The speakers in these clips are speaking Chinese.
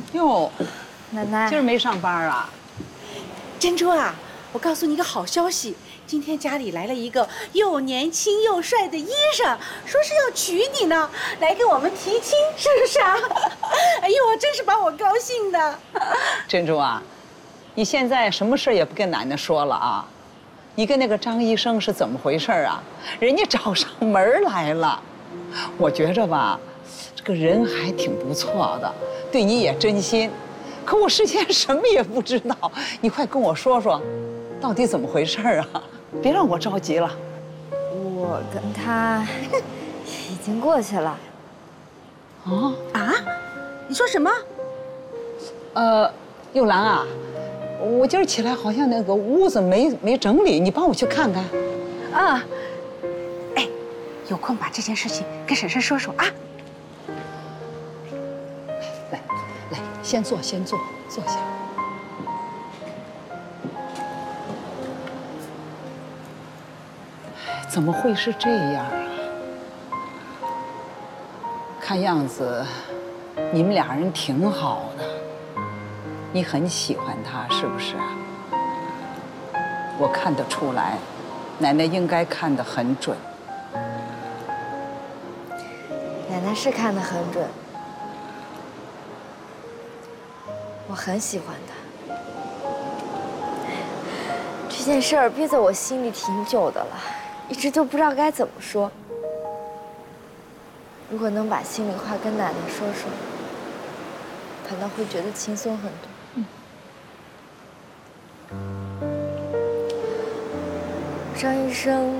哟， 奶奶， 今儿没上班啊？ 珍珠啊，我告诉你一个好消息，今天家里来了一个又年轻又帅的医生，说是要娶你呢，来给我们提亲，是不是啊？哎呦，真是把我高兴的。 珍珠啊，你现在什么事也不跟奶奶说了啊？你跟那个张医生是怎么回事啊？人家找上门来了，我觉着吧，这个人还挺不错的，对你也真心。可我事先什么也不知道，你快跟我说说，到底怎么回事啊？别让我着急了。 我跟他已经过去了。 啊？你说什么？ 幼兰啊，我今儿起来好像那个屋子没整理，你帮我去看看。 啊，哎，有空把这件事情跟婶婶说说啊。 来，先坐下。怎么会是这样啊？看样子你们俩人挺好的，你很喜欢他是不是？我看得出来，奶奶应该看得很准。 奶奶是看得很准，我很喜欢他。这件事儿憋在我心里挺久的了，一直就不知道该怎么说。如果能把心里话跟奶奶说说，可能会觉得轻松很多。张医生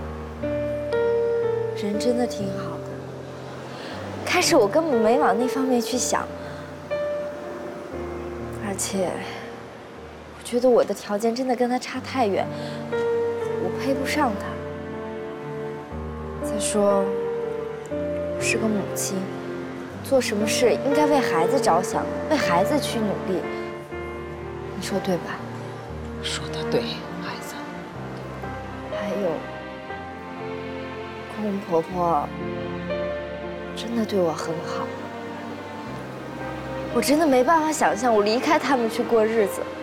人真的挺好的，开始我根本没往那方面去想，而且我觉得我的条件真的跟他差太远，我配不上他。再说，我是个母亲，做什么事应该为孩子着想，为孩子去努力，你说对吧？ 说得对，孩子。 还有，公公婆婆真的对我很好，我真的没办法想象我离开他们去过日子。